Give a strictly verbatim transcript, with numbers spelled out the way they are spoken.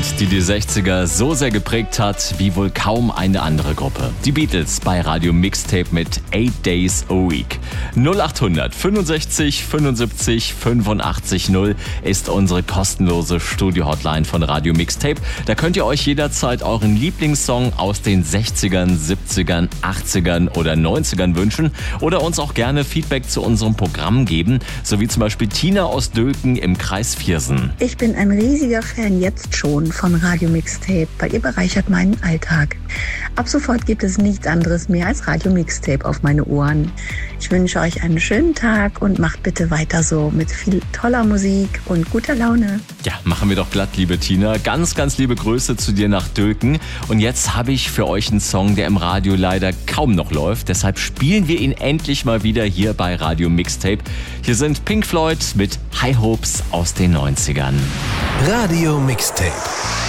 Band, die die sechziger so sehr geprägt hat wie wohl kaum eine andere Gruppe. Die Beatles bei Radio Mixtape mit Eight Days a Week. null acht hundert fünfundsechzig fünfundsiebzig fünfundachtzig null ist unsere kostenlose Studio-Hotline von Radio Mixtape. Da könnt ihr euch jederzeit euren Lieblingssong aus den sechzigern, siebzigern, achtzigern oder neunzigern wünschen oder uns auch gerne Feedback zu unserem Programm geben, so wie zum Beispiel Tina aus Dülken im Kreis Viersen. Ich bin ein riesiger Fan jetzt schon von Radio Mixtape, weil ihr bereichert meinen Alltag. Ab sofort gibt es nichts anderes mehr als Radio Mixtape auf meine Ohren. Ich wünsche euch einen schönen Tag und macht bitte weiter so mit viel toller Musik und guter Laune. Ja, machen wir doch glatt, liebe Tina. Ganz, ganz liebe Grüße zu dir nach Dülken. Und jetzt habe ich für euch einen Song, der im Radio leider kaum noch läuft. Deshalb spielen wir ihn endlich mal wieder hier bei Radio Mixtape. Hier sind Pink Floyd mit High Hopes aus den neunzigern. Radio Mixtape.